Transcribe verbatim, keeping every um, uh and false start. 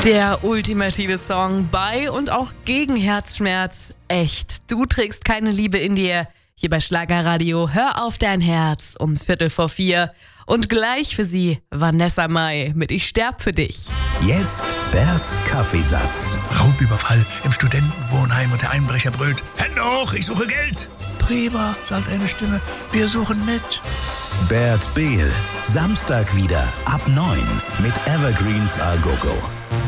Der ultimative Song bei und auch gegen Herzschmerz. Echt, du trägst keine Liebe in dir. Hier bei Schlagerradio, hör auf dein Herz um Viertel vor vier. Und gleich für sie Vanessa Mai mit Ich sterb für dich. Jetzt Berts Kaffeesatz. Raubüberfall im Studentenwohnheim und der Einbrecher brüllt: Hände hoch, ich suche Geld. Prima, sagt eine Stimme, wir suchen mit. Bert Behl, Samstag wieder ab neun mit Evergreens A Go Go.